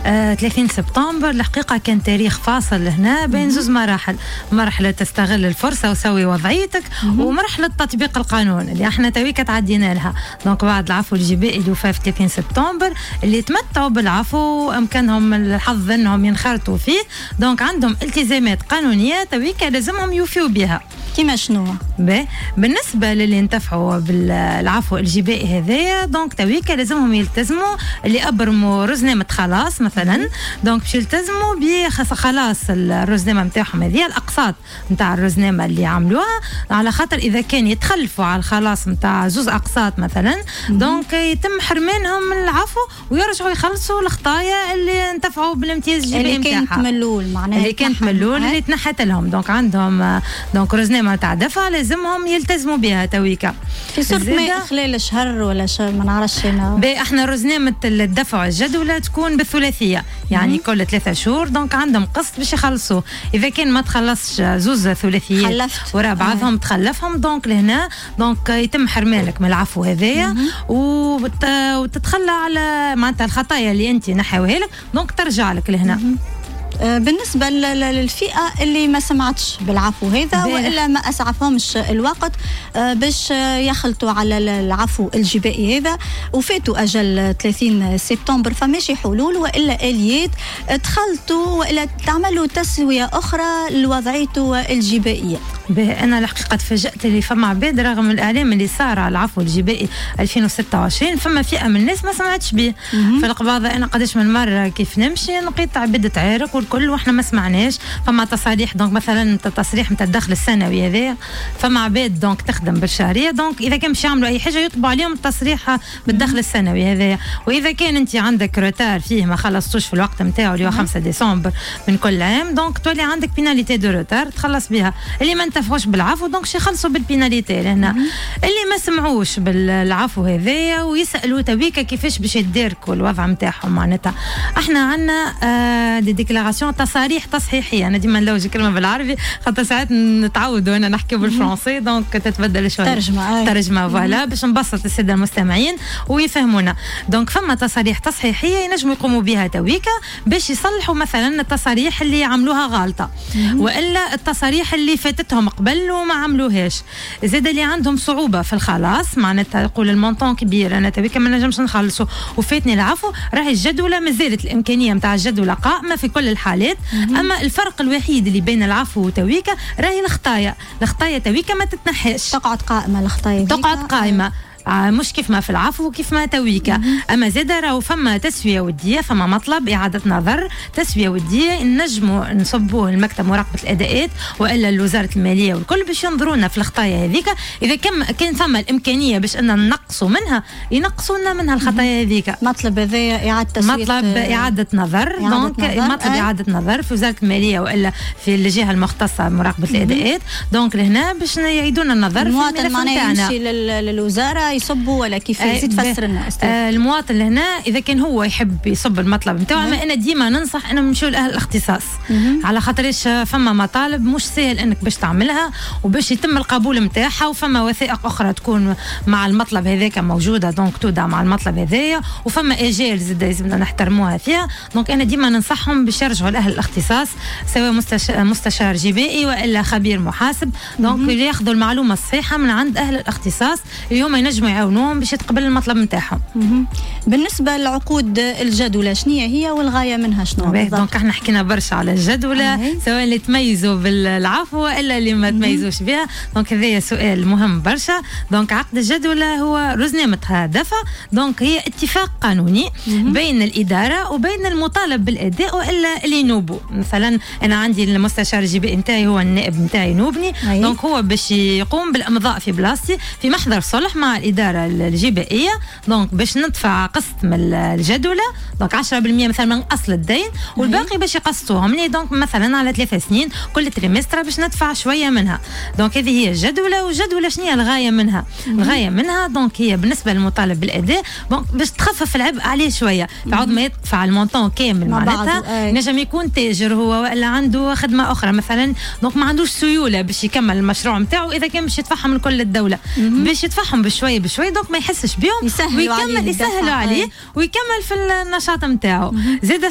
30 سبتمبر الحقيقة كان تاريخ فاصل هنا بين زوز مراحل، مرحلة تستغل الفرصة وسوي وضعيتك، ومرحلة تطبيق القانون اللي احنا تويك تعدينا لها. دونك بعد العفو الجبائي اللي وفى في 30 سبتمبر اللي تمتعوا بالعفو وامكانهم الحظ انهم ينخرطوا فيه، دونك عندهم التزامات قانونية تويك لازمهم يوفيوا بها. كيما شنو؟ بالنسبة للي انتفعوا بالعفو الجبائي هذايا، دونك تويك لازمهم يلتزموا اللي أبرموا رزنامة خلاص مثلا، دونك باش يلتزموا بخلاص الرزنامة نتاعهم هذه، الأقساط نتاع الرزنامة اللي عملوها، على خاطر إذا كان يتخلفوا على الخلاص نتاع زوز أقساط مثلا، دونك يتم حرمانهم من العفو ويرجعوا يخلصوا الخطايا اللي انتفعوا بالامتياز الجبائي نتاعها اللي كانت ملول، معناها اللي كانت ملول اللي تنحت لهم. دونك عندهم دونك رزنامة تاع دفع لازمهم يلتزموا بها تويكا في صورة ما خلال شهر ولا شهر ما نعرفش انا. احنا رزنامة الدفع الجدولة تكون بالثلاثية، يعني كل 3 شهور دونك عندهم قسط باش يخلصوا. إذا كان ما تخلصش زوز ثلاثيات وراء بعضهم تخلفهم، دونك لهنا دونك يتم حرمانك من العفو هذايا وتتخلى على معناتها الخطايا اللي انت نحيوها لك، دونك ترجع لك لهنا. بالنسبة للفئة اللي ما سمعتش بالعفو هذا وإلا ما أسعفهمش الوقت باش يخلطوا على العفو الجبائي هذا وفاتوا أجل 30 سبتمبر، فماشي حلول وإلا آليات تخلطوا وإلا تعملوا تسوية أخرى لوضعيته الجبائية؟ أنا الحقيقة تفاجأت اللي فما عباد رغم الإعلام اللي صار على العفو الجبائي 2026 فما فئة من الناس ما سمعتش به. في القباضة أنا قداش من مرة كيف نمشي نلقيت عباد تعارك والكل واحنا ما سمعناش. فما تصاريح دونك مثلا التصريح نتاع الدخل السنوي هذا، فما عباد دونك تخدم بالشهرية، دونك إذا كان باش يعملوا أي حاجة يطبع عليهم التصريح بالدخل السنوي هذا. وإذا كان أنت عندك روتار فيه ما خلصتوش في الوقت نتاعو اللي هو 5 ديسمبر من كل عام، دونك تولي عندك بيناليتي دو روتار تخلص بها. اللي ما انتفعوش بالعفو دونك شي يخلصوا بالبيناليتي لهنا. اللي ما سمعوش بالعفو هذايا ويسألوا تويكا كيفاش باش يداركوا الوضع نتاعهم، معناتها احنا عندنا دي ديكلاراسيون تصاريح تصحيحيه. انا ديما نلوج كلمه بالعربي خاطر ساعات نتعودوا انا نحكي بالفرنسي دونك تتبدل شويه ترجمه فوالا باش نبسط الساده المستمعين ويفهمونا. دونك فما تصاريح تصحيحيه ينجموا يقوموا بها تويكا باش يصلحوا مثلا التصاريح اللي عملوها غلطه والا التصاريح اللي فاتتهم قبل وما عملوهاش. زاد اللي عندهم صعوبه في الخلاص، معناتها يقول المونطون كبير انا تويكا ما نجمش نخلصه وفاتني العفو، راهي الجدوله مازالت الامكانيه نتاع الجدوله قائمه في كل الحالات. اما الفرق الوحيد اللي بين العفو وتويكا راهي الخطايا تويكا ما تتنحاش، تقعد قائمه الخطايا تقعد قائمه مش كيف ما في العفو وكيف ما تويكا. اما زاد راهو فما تسويه وديه، فما مطلب اعاده نظر تسويه وديه نجموا نصبوه المكتب مراقبه الاداءات والا لوزاره الماليه والكل باش ينظرونا في الخطايا هذيك. اذا كان فما الامكانيه باش ان ننقصوا منها ينقصوا لنا منها الخطايا هذيك. مطلب هذا اعاده تسويه، مطلب اعاده نظر، دونك مطلب اعاده نظر في وزاره الماليه والا في الجهه المختصه بمراقبه الاداءات. دونك لهنا باش يعيدوا لنا النظر في الملف نتاعنا. يمشي للوزاره يصبوا ولا كيف يزيد فسر لنا المواطن لهنا اذا كان هو يحب يصب المطلب نتاعو. اما انا ديما ننصح انهم يمشوا لاهل الاختصاص على خاطرش فما مطالب مش سهل انك باش تعملها وباش يتم القبول نتاعها، وفما وثائق اخرى تكون مع المطلب هذاك موجوده دونك تودع مع المطلب هذايا، وفما اجال زاد لازمنا نحترموها فيها. دونك انا ديما ننصحهم باش يرجعوا لاهل الاختصاص سواء مستشار جبائي والا خبير محاسب، دونك ياخذوا المعلومه الصحيحه من عند اهل الاختصاص اللي هما ينجموا يعاونوهم باش يتقبل المطلب نتاعهم. بالنسبه للعقود الجدوله شنو هي والغايه منها شنو بالضبط؟ دونك احنا حكينا برشا على الجدوله سواء اللي تميزوا بالعفو والا اللي ما تميزوش بها. دونك هذا سؤال مهم برشا. دونك عقد الجدوله هو رزنامه دفع، دونك هي اتفاق قانوني بين الاداره وبين المطالب بالاداء والا اللي ينوبوا. مثلا انا عندي المستشار الجبائي نتاعي هو النائب نتاعي ينوبني، دونك هو باش يقوم بالامضاء في بلاصتي في محضر صلح مع الاداره الجبائيه، دونك باش ندفع قسط من الجدوله دونك 10% مثلا من اصل الدين والباقي باش يقسطوهم لي دونك مثلا على 3 سنين كل تريمستر باش ندفع شويه منها. دونك هذه هي الجدوله. والجدوله شنو هي الغايه منها؟ الغايه منها دونك هي بالنسبه للمطالب بالاداء دونك باش تخفف العبء عليه شويه، بعد ما يدفع المونطون كامل معناتها نجم يكون تاجر هو ولا عنده خدمه اخرى مثلا دونك ما عندوش سيوله باش يكمل المشروع نتاعو. اذا كان باش يدفعهم لكل الدوله باش يدفعهم بشويه دونك ما يحسش بهم ويكمل يسهلوا عليه ويكمل في النشاط نتاعو. زاد